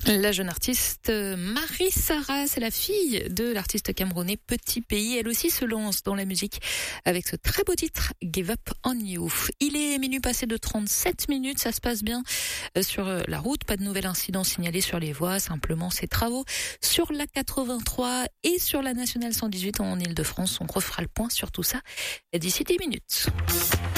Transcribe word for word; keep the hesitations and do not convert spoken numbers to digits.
La jeune artiste Marie Sarah, c'est la fille de l'artiste camerounais Petit Pays. Elle aussi se lance dans la musique avec ce très beau titre Give Up on You. Il est minuit passé de trente-sept minutes, ça se passe bien sur la route, pas de nouvel incident signalé sur les voies, simplement ces travaux sur la quatre-vingt-trois et sur la nationale cent dix-huit en Ile-de-France. On refera le point sur tout ça d'ici dix minutes.